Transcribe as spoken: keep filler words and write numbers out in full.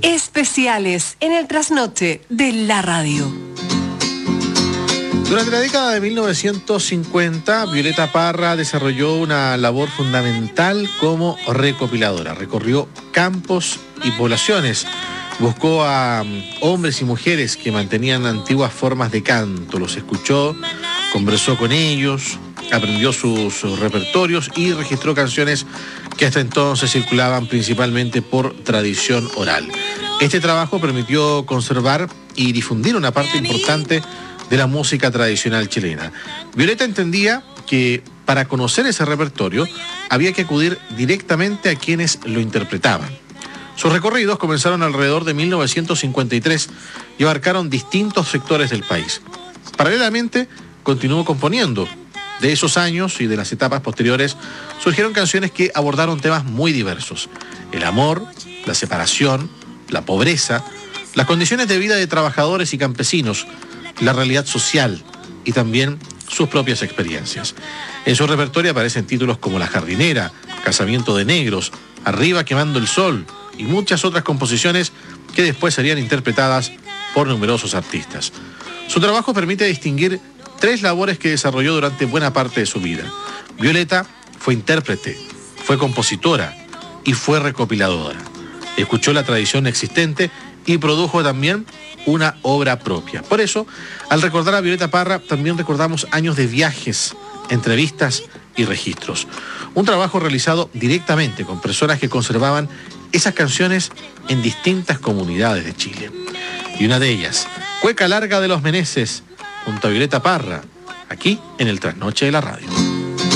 Especiales en el trasnoche de la radio. Durante la década de mil novecientos cincuenta, Violeta Parra desarrolló una labor fundamental como recopiladora. Recorrió campos y poblaciones. Buscó a hombres y mujeres que mantenían antiguas formas de canto. Los escuchó, conversó con ellos, aprendió sus repertorios y registró canciones que hasta entonces circulaban principalmente por tradición oral. Este trabajo permitió conservar y difundir una parte importante de la música tradicional chilena. Violeta entendía que para conocer ese repertorio había que acudir directamente a quienes lo interpretaban. Sus recorridos comenzaron alrededor de mil novecientos cincuenta y tres y abarcaron distintos sectores del país. Paralelamente, continuó componiendo. De esos años y de las etapas posteriores surgieron canciones que abordaron temas muy diversos: el amor, la separación, la pobreza, las condiciones de vida de trabajadores y campesinos, la realidad social y también sus propias experiencias. En su repertorio aparecen títulos como La jardinera, Casamiento de negros, Arriba quemando el sol y muchas otras composiciones que después serían interpretadas por numerosos artistas. Su trabajo permite distinguir tres labores que desarrolló durante buena parte de su vida. Violeta fue intérprete, fue compositora y fue recopiladora. Escuchó la tradición existente y produjo también una obra propia. Por eso, al recordar a Violeta Parra, también recordamos años de viajes, entrevistas y registros. Un trabajo realizado directamente con personas que conservaban esas canciones en distintas comunidades de Chile. Y una de ellas, Cueca Larga de los Meneses, junto a Violeta Parra, aquí en el Trasnoche de la Radio.